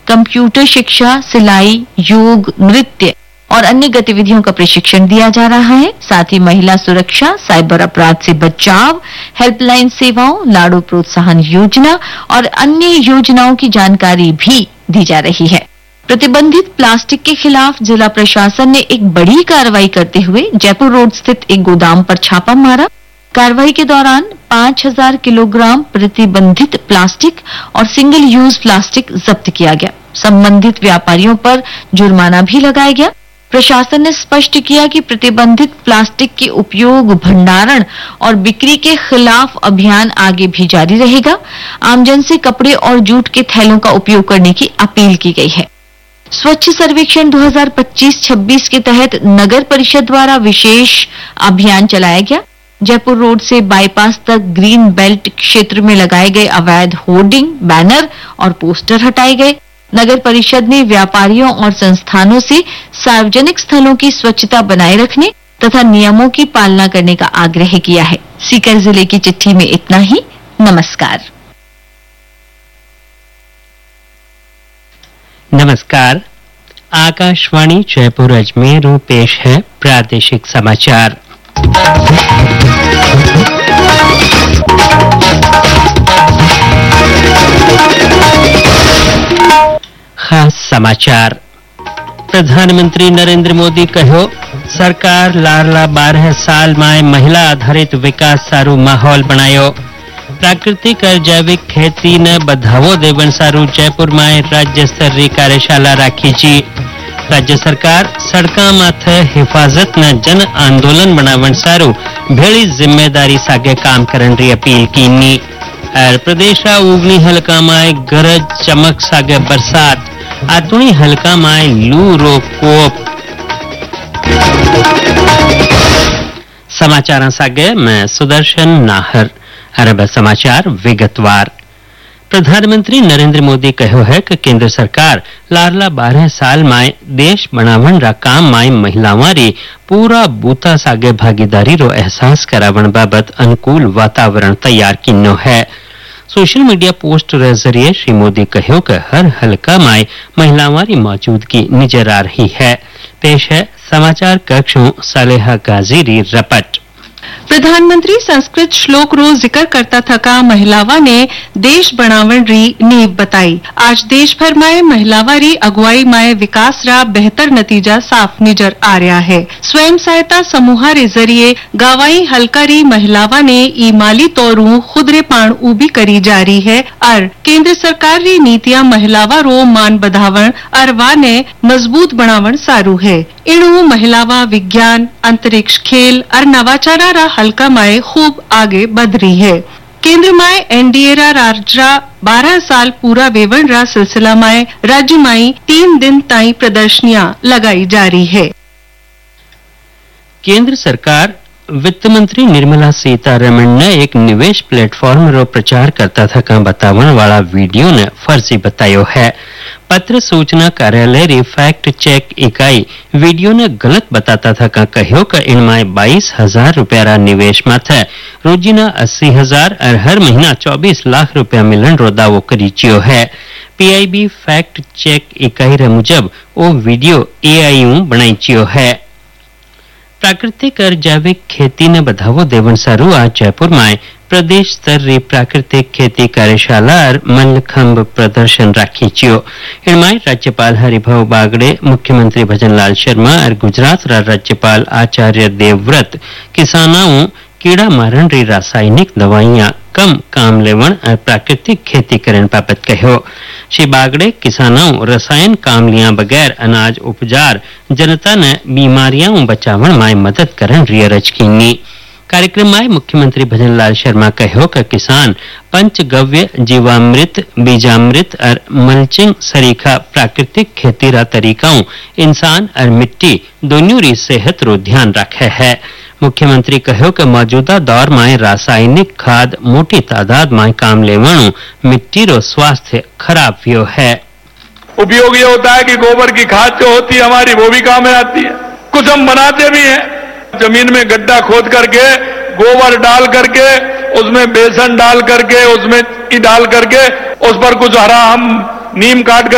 Computer शिक्षा, सिलाई, योग, नृत्य और अन्य गतिविधियों का प्रशिक्षण दिया जा रहा है। साथ ही महिला सुरक्षा, साइबर अपराध से बचाव, हेल्पलाइन सेवाओं, लाड़ू प्रोत्साहन योजना और अन्य योजनाओं की जानकारी भी दी जा रही है। प्रतिबंधित प्लास्टिक के खिलाफ जिला प्रशासन ने एक बड़ी कार्रवाई करते हुए जयपुर रोड स्थित एक गोदाम पर छापा मारा। कार्रवाई के दौरान 5000 किलोग्राम प्रतिबंधित प्लास्टिक और सिंगल यूज प्लास्टिक जब्त किया गया। संबंधित व्यापारियों पर जुर्माना भी लगाया गया। प्रशासन ने स्पष्ट किया कि प्रतिबंधित प्लास्टिक के उपयोग, भंडारण और बिक्री के खिलाफ अभियान आगे भी जारी रहेगा। आमजन से कपड़े और जूट के थैलों का उपयोग करने की अपील की गई है। स्वच्छ सर्वेक्षण 2025-26 के तहत नगर परिषद द्वारा विशेष अभियान चलाया गया। जयपुर रोड से बाईपास तक ग्रीन बेल्ट क्षेत्र में लगाए गए अवैध होर्डिंग, बैनर और पोस्टर हटाए गए। नगर परिषद ने व्यापारियों और संस्थानों से सार्वजनिक स्थलों की स्वच्छता बनाए रखने तथा नियमों की पालना करने का आग्रह किया है। सीकर जिले की चिट्ठी में इतना ही। नमस्कार। नमस्कार। आकाशवाणी जयपुर अजमेर पेश है प्रादेशिक समाचार। खास समाचार। प्रधानमंत्री नरेंद्र मोदी कहो, सरकार लारला 12 साल में महिला आधारित विकास सारू माहौल बनायो। प्राकृतिक और जैविक खेती ने बढ़ावो देवन सारू जयपुर में राज्य स्तरीय कार्यशाला राखी छी। राज्य सरकार सड़का माथे हिफाजत न जन आंदोलन बनावन सारू भेड़ी जिम्मेदारी सागे काम करन री अपील कीनी। और प्रदेश उगनी हल्का में गरज चमक सागे बरसात, आतुणी हल्का में लू रो कोप। समाचार सागे मैं सुदर्शन नाहर। अरब समाचार विगतवार। प्रधानमंत्री नरेंद्र मोदी कहो है कि केंद्र सरकार लारला 12 साल में देश बनावन रा काम में महिलावां री पूरा बूता सागे भागीदारी रो एहसास करावन बाबत अनुकूल वातावरण तैयार किन्नो है। सोशल मीडिया पोस्ट रे जरिए श्री मोदी कहो कि हर हलका में महिलावां री मौजूदगी नजर आ रही है। पेश है समाचार कक्षों सालेहा गाजी री रपट। प्रधानमंत्री संस्कृत श्लोक रो जिक्र करता थका महिलावा ने देश बनावण री नींव बताई। आज देश भर में महिलावा री अगुवाई में विकास रा बेहतर नतीजा साफ नजर आ रहा है। स्वयं सहायता समूह रे जरिए गावाई हल्का री महिलावा ने ई माली तौरू खुद रे पाण उबी करी जा रही है और केंद्र सरकार री नीतियां महिलावा रो मान बढ़ावण और वा ने मजबूत बनावण सारू है। इणु महिलावा विज्ञान, अंतरिक्ष, खेल और नवाचारा रा हल्का में खूब आगे बढ़ रही है। केंद्र में एनडीए रा राज्य 12 साल पूरा वेवण रा सिलसिला में राज्य में 3 दिन ताई प्रदर्शनियां लगाई जा रही है। केंद्र सरकार वित्त मंत्री निर्मला सीतारमण ने एक निवेश प्लेटफॉर्म रो प्रचार करता था का बतावन वाला वीडियो ने फर्जी बतायो है। पत्र सूचना कार्यालय री फैक्ट चेक इकाई वीडियो ने गलत बताता था का कहो कि इनमें 22,000 रुपया रा निवेश माथे रोजीना 80,000 और हर महीना 24 लाख रुपया मिलन रो दावो करीचियो है। पीआईबी फैक्ट चेक इकाई रे मुजब ओ वीडियो एआईयू बनाईचियो है। प्राकृतिक और जैविक खेती ने बढ़ावो देवन सारू आज जयपुर में प्रदेश स्तर री प्राकृतिक खेती कार्यशाला और मल्लखंब प्रदर्शन राखी चियो। इनमें राज्यपाल हरिभाऊ बागड़े, मुख्यमंत्री भजनलाल शर्मा और गुजरात रा राज्यपाल आचार्य देवव्रत किसानों कीड़ा मारण री रासायनिक दवाइयां कम काम लेवण और प्राकृतिक खेती करन बाबत कहो। श्री बागड़े किसानों रसायन काम लिया बगैर अनाज उपजार जनता ने बीमारियां बचावन में मदद करन री अर्ज कीनी। कार्यक्रम में मुख्यमंत्री भजनलाल शर्मा कहो कि किसान पंचगव्य, जीवामृत, बीजामृत और मल्चिंग सरीखा प्राकृतिक खेती रा तरीकाओं इंसान और मिट्टी दोनों री सेहत रो ध्यान रखे है। मुख्यमंत्री कहो कि मौजूदा दौर में रासायनिक खाद मोटी तादाद में काम लेवणु मिट्टी रो स्वास्थ्य खराब व्यो है। उपयोग ये होता है कि गोबर की खाद जो होती है हमारी वो भी काम में आती है। कुछ हम बनाते भी हैं, जमीन में गड्ढा खोद करके गोबर डाल करके उसमें बेसन डाल करके उसमें डाल करके उस पर कुछ हरा हम नीम काट कर